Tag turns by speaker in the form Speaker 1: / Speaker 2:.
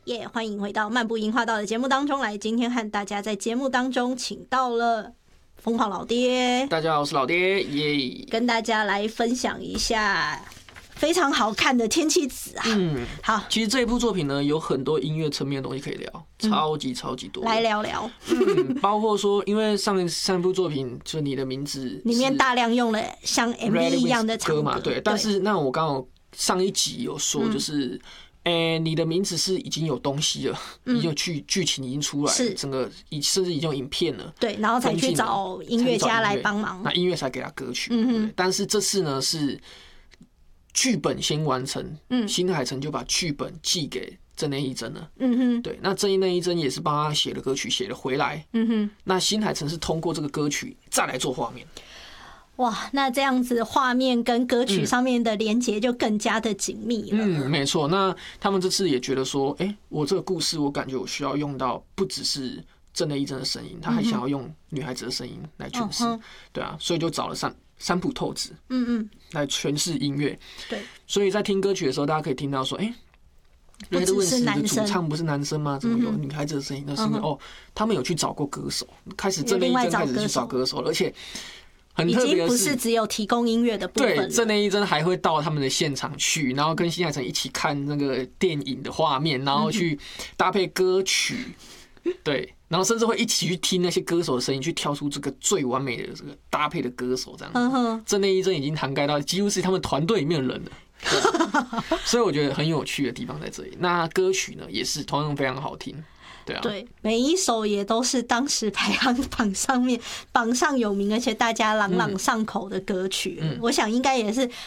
Speaker 1: 耶、欢迎回到漫步樱花道的节目当中来。今天和大家在节目当中请到了疯狂老爹，
Speaker 2: 大家好，我是老爹，耶！
Speaker 1: 跟大家来分享一下非常好看的天气子啊。好，
Speaker 2: 其实这一部作品呢，有很多音乐层面的东西可以聊，超级多。
Speaker 1: 来聊聊。
Speaker 2: 包括说，因为上一部作品就你的名字
Speaker 1: 里面大量用了像 MV 一样的唱歌
Speaker 2: 嘛，对。但是那我刚好上一集有说，就是。你的名字是已经有东西了，已经有剧情已经出来了，整个甚至已经有影片了，
Speaker 1: 对，然后才去找音乐家来帮忙，
Speaker 2: 那音乐才给他歌曲。但是这次呢是剧本先完成，新海诚就把剧本寄给真内一真了，对，那真内一真也是帮他写了歌曲，写了回来，那新海诚是通过这个歌曲再来做画面。
Speaker 1: 哇，那这样子画面跟歌曲上面的连结就更加的紧密了。
Speaker 2: 没错。那他们这次也觉得说，我这个故事，我感觉我需要用到不只是真内一真的声音，他还想要用女孩子的声音来诠释，对啊，所以就找了三浦透子，来诠释音乐。对，所以在听歌曲的时候，大家可以听到说，Red Wings 的主唱不是男生吗？怎么有女孩子的声音？那是因为他们有去找过歌手，真内一真开始去找歌手了，而且。很特别的是，已经
Speaker 1: 不是只有提供音乐的部分了。
Speaker 2: 对，真内一真还会到他们的现场去，然后跟新海诚一起看那个电影的画面，然后去搭配歌曲，对，然后甚至会一起去听那些歌手的声音，去挑出这个最完美的这个搭配的歌手，这样子。真内一真已经涵盖到几乎是他们团队里面的人了，所以我觉得很有趣的地方在这里。那歌曲呢，也是同样非常好听。
Speaker 1: 对，每一首也都是当时排行榜上面榜上有名，而且大家朗朗上口的歌曲。我想应该也是